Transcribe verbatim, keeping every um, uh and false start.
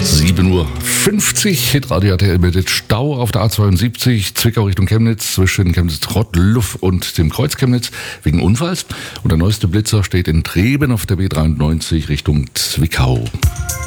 sieben Uhr fünfzig, Hitradio R T L mit Stau auf der A zweiundsiebzig, Zwickau Richtung Chemnitz, zwischen Chemnitz-Rottluff und dem Kreuz Chemnitz wegen Unfalls. Und der neueste Blitzer steht in Treben auf der B dreiundneunzig Richtung Zwickau.